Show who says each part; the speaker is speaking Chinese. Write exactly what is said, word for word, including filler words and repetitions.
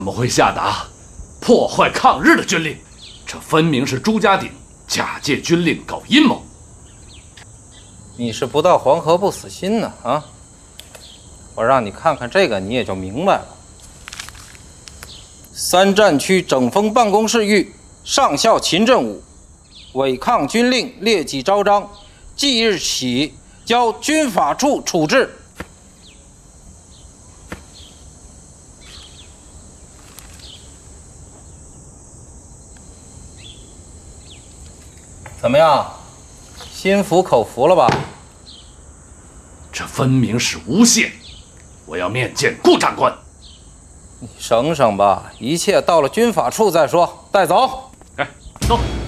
Speaker 1: 怎么会下达破坏抗日的军令？这分明是朱家鼎假借军令搞阴谋。
Speaker 2: 你是不到黄河不死心呢啊！我让你看看这个，你也就明白了。三战区整风办公室谕上校秦振武，违抗军令劣迹昭彰，即日起交军法处处置。怎么样，心服口服了吧？
Speaker 1: 这分明是诬陷！我要面见顾长官。
Speaker 2: 你省省吧，一切到了军法处再说。带走。
Speaker 1: 哎，走。